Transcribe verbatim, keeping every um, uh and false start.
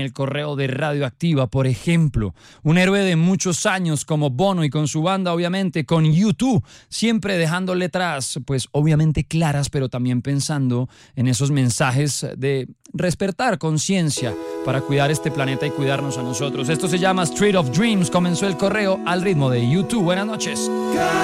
el correo de Radioactiva, por ejemplo. Un héroe de muchos años como Bono y con su banda, obviamente, con U dos, siempre dejando letras, pues obviamente claras, pero también pensando en esos mensajes de despertar conciencia para cuidar este planeta y cuidarnos a nosotros. Esto se llama Street of Dreams. Comenzó el correo al ritmo de U dos. Buenas noches.